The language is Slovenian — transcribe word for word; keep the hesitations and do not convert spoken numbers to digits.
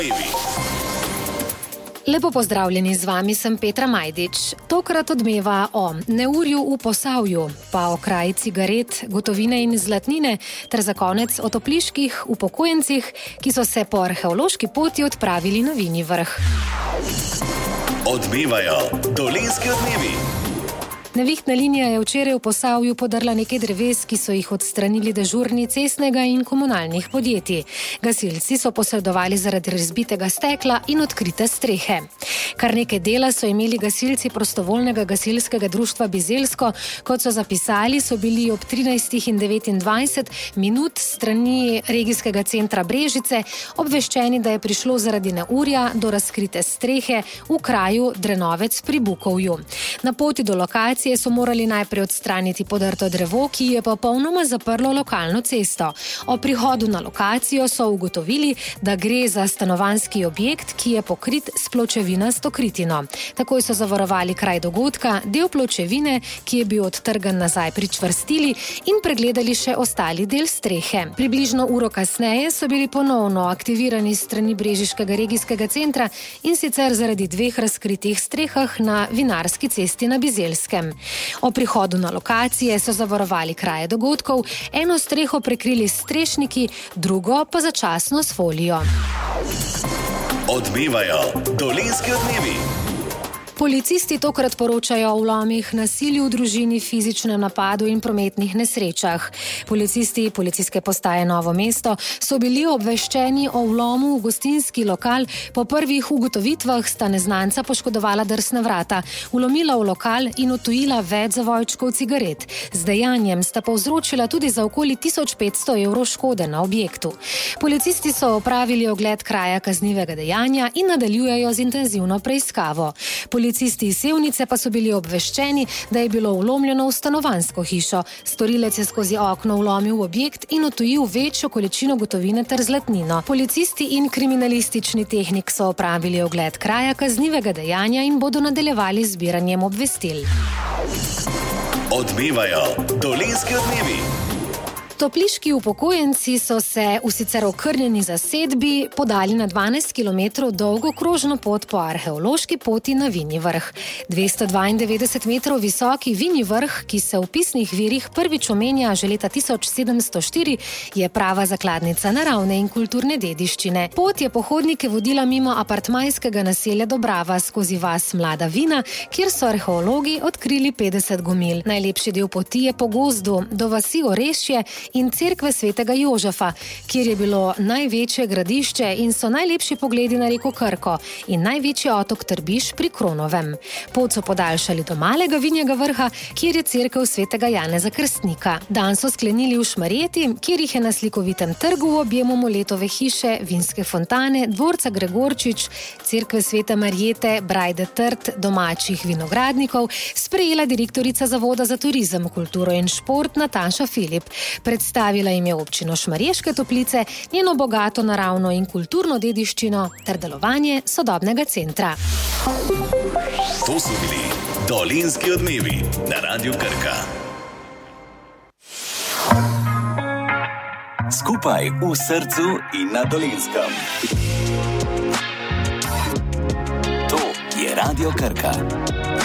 Lepo pozdravljeni, z vami sem Petra Majdič. Tokrat odmeva o neurju v Posavju, pa o kraji cigaret, gotovine in zlatnine, ter za konec o topliških upokojencih, ki so se po arheološki poti odpravili na Vinji vrh. Odmevajo dolenjski odmevi. Nevihtna linija je včeraj v Posavju podrla nekaj dreves, ki so jih odstranili dežurni cestnega in komunalnih podjetij. Gasilci so posredovali zaradi razbitega stekla in odkrite strehe. Kar nekaj dela so imeli gasilci prostovoljnega gasilskega društva Bizeljsko. Kot so zapisali, so bili ob trinajstih in devetindvajset minut strani regijskega centra Brežice obveščeni, da je prišlo zaradi neurja do razkrite strehe v kraju Drenovec pri Bukovju. Na poti do lokacije so morali najprej odstraniti podrto drevo, ki je popolnoma zaprlo lokalno cesto. O prihodu na lokacijo so ugotovili, da gre za stanovanjski objekt, ki je pokrit s pločevinasto kritino. Takoj so zavarovali kraj dogodka, del pločevine, ki je bil odtrgan nazaj, pričvrstili in pregledali še ostali del strehe. Približno uro kasneje so bili ponovno aktivirani strani brežiškega regijskega centra in sicer zaradi dveh razkritih strehah na Vinarski cesti na Bizeljskem. O prihodu na lokacije so zavarovali kraje dogodkov, eno streho prekrili s strešniki, drugo pa začasno s folijo. Odmevajo dolenjski odmevi. Policisti tokrat poročajo o vlomih, nasilju v družini, fizičnem napadu in prometnih nesrečah. Policisti policijske postaje Novo mesto so bili obveščeni o vlomu v gostinski lokal. Po prvih ugotovitvah sta neznanca poškodovala drsna vrata, vlomila v lokal in odtujila več zavojčkov cigaret. Z dejanjem sta povzročila tudi za okoli tisoč petsto evrov škode na objektu. Policisti so opravili ogled kraja kaznivega dejanja in nadaljujejo z intenzivno preiskavo. Policisti iz Sevnice pa so bili obveščeni, da je bilo vlomljeno v stanovanjsko hišo. Storilec je skozi okno vlomil v objekt in odtujil večjo količino gotovine ter zlatnino. Policisti in kriminalistični tehnik so opravili ogled kraja kaznivega dejanja in bodo nadaljevali z zbiranjem obvestil. Odmevajo dolenjski odmevi. Topliški upokojenci so se v sicer okrnjeni zasedbi podali na dvanajst kilometrov dolgo krožno pot po arheološki poti na Vinji vrh. dvesto dvaindevetdeset metrov visoki Vinji vrh, ki se v pisnih virih prvič omenja že leta tisoč sedemsto štiri, je prava zakladnica naravne in kulturne dediščine. Pot je pohodnike vodila mimo apartmajskega naselja Dobrava skozi vas Mlada Vina, kjer so arheologi odkrili petdeset gomil. Najlepši del poti je po gozdu do vasi Orešje in cerkve svetega Jožefa, kjer je bilo največje gradišče in so najlepši pogledi na reko Krko in največji otok Trbiž pri Kronovem. Pot so podaljšali do Malega Vinjega vrha, kjer je cerkev svetega Janeza Krstnika. Dan so sklenili v Šmarjeti, kjer jih je na slikovitem trgu v objemu Moletove hiše, Vinske fontane, dvorca Gregorčič, cerkve svete Marjete, Brajde Trt, domačih vinogradnikov sprejela direktorica Zavoda za turizem, kulturo in šport Nataša Filip. Predstavila jim je občino Šmarješke Toplice, njeno bogato naravno in kulturno dediščino ter delovanje sodobnega centra. To so bili dolenjski odmevi na Radiu Krka. Skupaj v srcu in na Dolenjskem. To je Radio Krka.